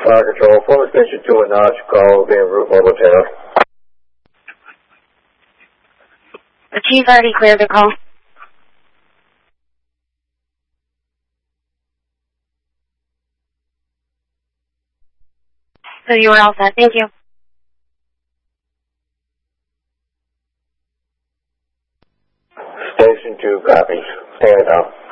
Fire Control, forward station 2 and notch, call being route mobile channel. The chief already cleared the call. So you are all set. Thank you. Station 2 copies. Stand out.